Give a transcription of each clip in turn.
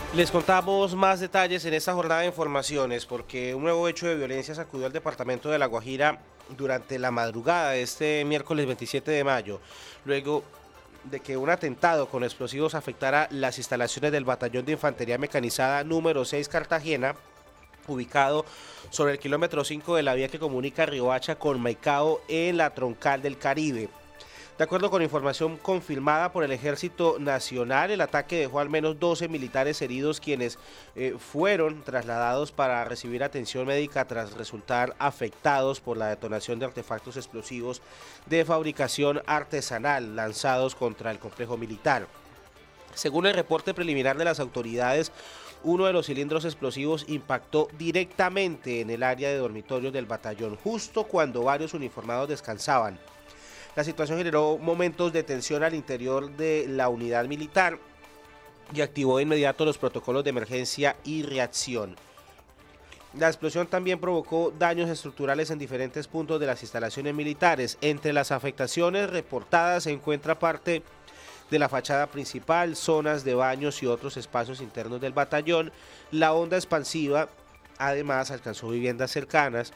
Les contamos más detalles en esta jornada de informaciones porque un nuevo hecho de violencia sacudió al departamento de La Guajira durante la madrugada de este miércoles 27 de mayo, luego de que un atentado con explosivos afectara las instalaciones del Batallón de Infantería Mecanizada número 6 Cartagena, ubicado sobre el kilómetro 5 de la vía que comunica Riohacha con Maicao en la troncal del Caribe. De acuerdo con información confirmada por el Ejército Nacional, el ataque dejó al menos 12 militares heridos, quienes fueron trasladados para recibir atención médica tras resultar afectados por la detonación de artefactos explosivos de fabricación artesanal lanzados contra el complejo militar. Según el reporte preliminar de las autoridades, uno de los cilindros explosivos impactó directamente en el área de dormitorios del batallón, justo cuando varios uniformados descansaban. La situación generó momentos de tensión al interior de la unidad militar y activó de inmediato los protocolos de emergencia y reacción. La explosión también provocó daños estructurales en diferentes puntos de las instalaciones militares. Entre las afectaciones reportadas se encuentra parte de la fachada principal, zonas de baños y otros espacios internos del batallón. La onda expansiva además alcanzó viviendas cercanas,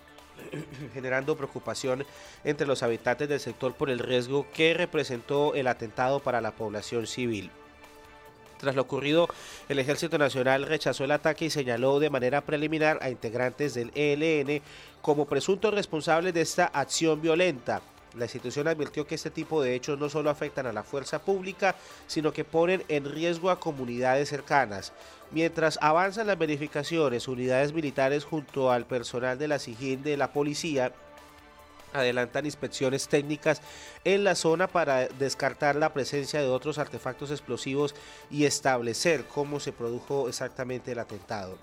generando preocupación entre los habitantes del sector por el riesgo que representó el atentado para la población civil. Tras lo ocurrido, el Ejército Nacional rechazó el ataque y señaló de manera preliminar a integrantes del ELN como presuntos responsables de esta acción violenta. La institución advirtió que este tipo de hechos no solo afectan a la fuerza pública, sino que ponen en riesgo a comunidades cercanas. Mientras avanzan las verificaciones, unidades militares junto al personal de la SIGIN de la policía adelantan inspecciones técnicas en la zona para descartar la presencia de otros artefactos explosivos y establecer cómo se produjo exactamente el atentado.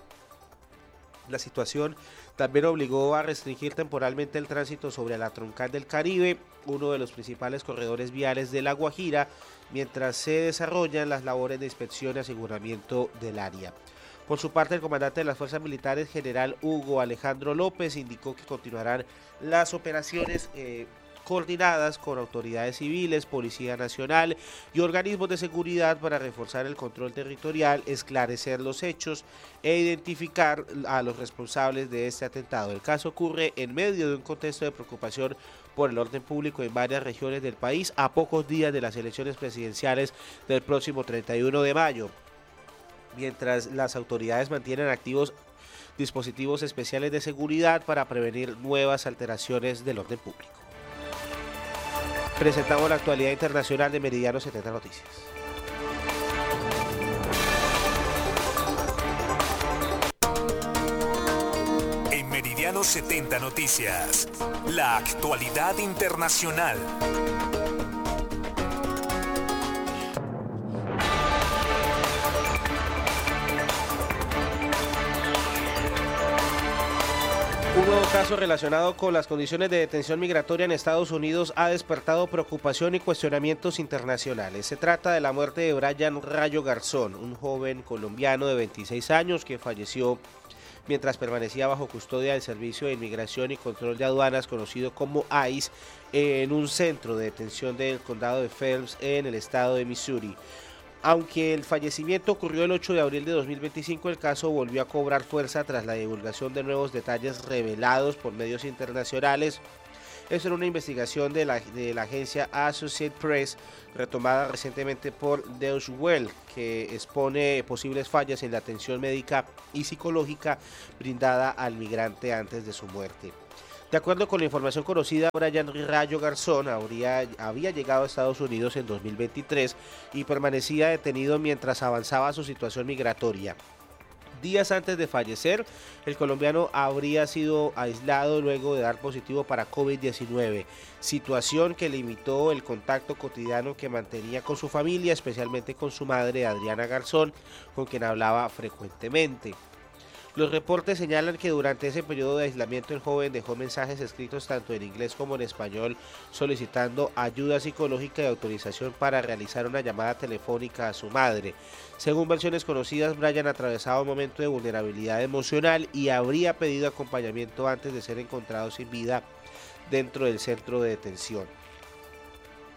La situación también obligó a restringir temporalmente el tránsito sobre la troncal del Caribe, uno de los principales corredores viales de La Guajira, mientras se desarrollan las labores de inspección y aseguramiento del área. Por su parte, el comandante de las Fuerzas Militares, general Hugo Alejandro López, indicó que continuarán las operaciones coordinadas con autoridades civiles, Policía Nacional y organismos de seguridad para reforzar el control territorial, esclarecer los hechos e identificar a los responsables de este atentado. El caso ocurre en medio de un contexto de preocupación por el orden público en varias regiones del país, a pocos días de las elecciones presidenciales del próximo 31 de mayo. Mientras las autoridades mantienen activos dispositivos especiales de seguridad para prevenir nuevas alteraciones del orden público. Presentamos la actualidad internacional de Meridiano 70 Noticias. En Meridiano 70 Noticias, la actualidad internacional. Un nuevo caso relacionado con las condiciones de detención migratoria en Estados Unidos ha despertado preocupación y cuestionamientos internacionales. Se trata de la muerte de Brian Rayo Garzón, un joven colombiano de 26 años que falleció mientras permanecía bajo custodia del Servicio de Inmigración y Control de Aduanas, conocido como ICE, en un centro de detención del condado de Phelps en el estado de Missouri. Aunque el fallecimiento ocurrió el 8 de abril de 2025, el caso volvió a cobrar fuerza tras la divulgación de nuevos detalles revelados por medios internacionales. Esto era una investigación de la agencia Associated Press, retomada recientemente por Deutsche Welle, que expone posibles fallas en la atención médica y psicológica brindada al migrante antes de su muerte. De acuerdo con la información conocida, Brian Rayo Garzón había llegado a Estados Unidos en 2023 y permanecía detenido mientras avanzaba su situación migratoria. Días antes de fallecer, el colombiano habría sido aislado luego de dar positivo para COVID-19, situación que limitó el contacto cotidiano que mantenía con su familia, especialmente con su madre, Adriana Garzón, con quien hablaba frecuentemente. Los reportes señalan que durante ese periodo de aislamiento el joven dejó mensajes escritos tanto en inglés como en español solicitando ayuda psicológica y autorización para realizar una llamada telefónica a su madre. Según versiones conocidas, Brian atravesaba un momento de vulnerabilidad emocional y habría pedido acompañamiento antes de ser encontrado sin vida dentro del centro de detención.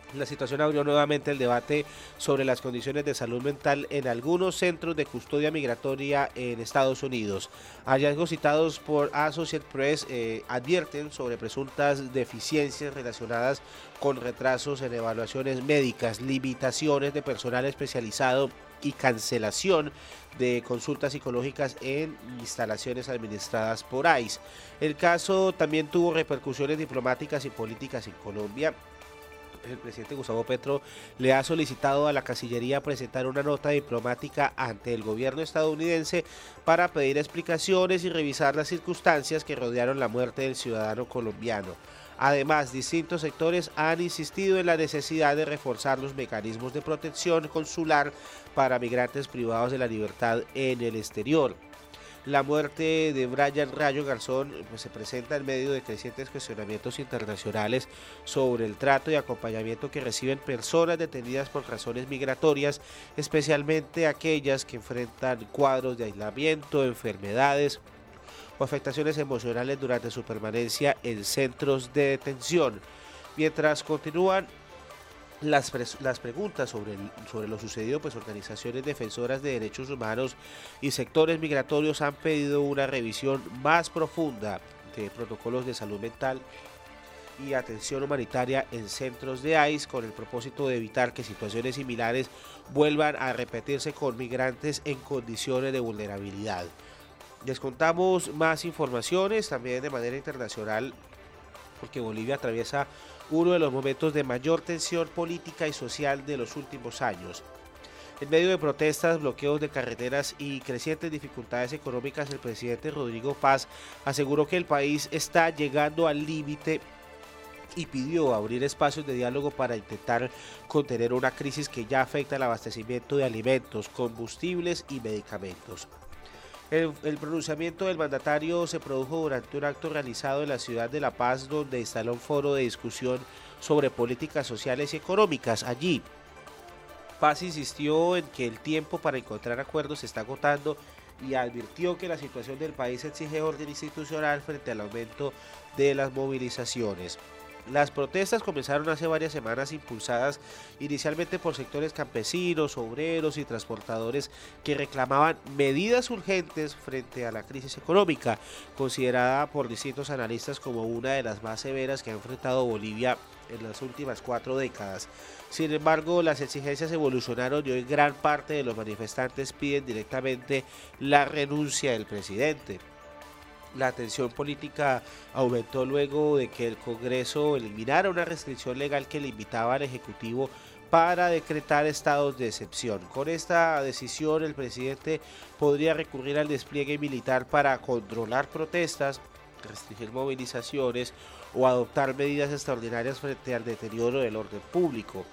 La situación abrió nuevamente el debate sobre las condiciones de salud mental en algunos centros de custodia migratoria en Estados Unidos. Hallazgos citados por Associated Press advierten sobre presuntas deficiencias relacionadas con retrasos en evaluaciones médicas, limitaciones de personal especializado y cancelación de consultas psicológicas en instalaciones administradas por ICE. El caso también tuvo repercusiones diplomáticas y políticas en Colombia. El presidente Gustavo Petro le ha solicitado a la Cancillería presentar una nota diplomática ante el gobierno estadounidense para pedir explicaciones y revisar las circunstancias que rodearon la muerte del ciudadano colombiano. Además, distintos sectores han insistido en la necesidad de reforzar los mecanismos de protección consular para migrantes privados de la libertad en el exterior. La muerte de Brian Rayo Garzón se presenta en medio de crecientes cuestionamientos internacionales sobre el trato y acompañamiento que reciben personas detenidas por razones migratorias, especialmente aquellas que enfrentan cuadros de aislamiento, enfermedades o afectaciones emocionales durante su permanencia en centros de detención. Mientras continúan las preguntas sobre lo sucedido, pues organizaciones defensoras de derechos humanos y sectores migratorios han pedido una revisión más profunda de protocolos de salud mental y atención humanitaria en centros de ICE con el propósito de evitar que situaciones similares vuelvan a repetirse con migrantes en condiciones de vulnerabilidad. Les contamos más informaciones también de manera internacional, porque Bolivia atraviesa uno de los momentos de mayor tensión política y social de los últimos años. En medio de protestas, bloqueos de carreteras y crecientes dificultades económicas, el presidente Rodrigo Paz aseguró que el país está llegando al límite y pidió abrir espacios de diálogo para intentar contener una crisis que ya afecta el abastecimiento de alimentos, combustibles y medicamentos. El pronunciamiento del mandatario se produjo durante un acto realizado en la ciudad de La Paz, donde instaló un foro de discusión sobre políticas sociales y económicas. Allí, Paz insistió en que el tiempo para encontrar acuerdos se está agotando y advirtió que la situación del país exige orden institucional frente al aumento de las movilizaciones. Las protestas comenzaron hace varias semanas, impulsadas inicialmente por sectores campesinos, obreros y transportadores que reclamaban medidas urgentes frente a la crisis económica, considerada por distintos analistas como una de las más severas que ha enfrentado Bolivia en las últimas 4 décadas. Sin embargo, las exigencias evolucionaron y hoy gran parte de los manifestantes piden directamente la renuncia del presidente. La tensión política aumentó luego de que el Congreso eliminara una restricción legal que limitaba al Ejecutivo para decretar estados de excepción. Con esta decisión, el presidente podría recurrir al despliegue militar para controlar protestas, restringir movilizaciones o adoptar medidas extraordinarias frente al deterioro del orden público.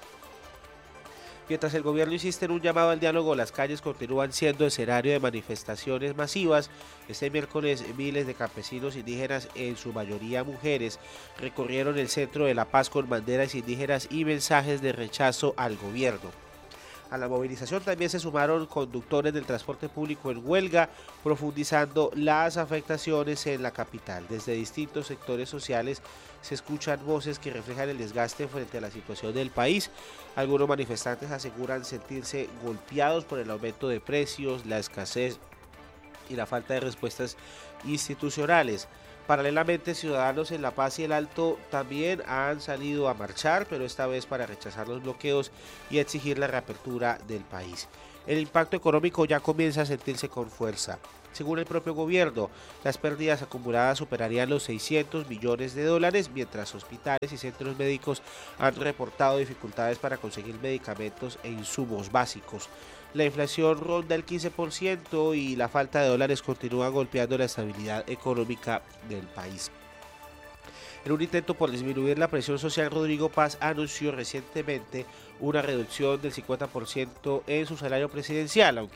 Mientras el gobierno insiste en un llamado al diálogo, las calles continúan siendo escenario de manifestaciones masivas. Este miércoles, miles de campesinos indígenas, en su mayoría mujeres, recorrieron el centro de La Paz con banderas indígenas y mensajes de rechazo al gobierno. A la movilización también se sumaron conductores del transporte público en huelga, profundizando las afectaciones en la capital. Desde distintos sectores sociales se escuchan voces que reflejan el desgaste frente a la situación del país. Algunos manifestantes aseguran sentirse golpeados por el aumento de precios, la escasez y la falta de respuestas institucionales. Paralelamente, ciudadanos en La Paz y el Alto también han salido a marchar, pero esta vez para rechazar los bloqueos y exigir la reapertura del país. El impacto económico ya comienza a sentirse con fuerza. Según el propio gobierno, las pérdidas acumuladas superarían los 600 millones de dólares, mientras hospitales y centros médicos han reportado dificultades para conseguir medicamentos e insumos básicos. La inflación ronda el 15% y la falta de dólares continúa golpeando la estabilidad económica del país. En un intento por disminuir la presión social, Rodrigo Paz anunció recientemente una reducción del 50% en su salario presidencial, aunque